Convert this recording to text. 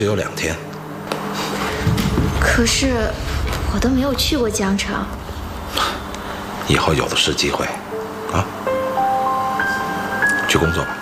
只有2天。 可是我都没有去过江城。 以后有的是机会，啊，去工作吧。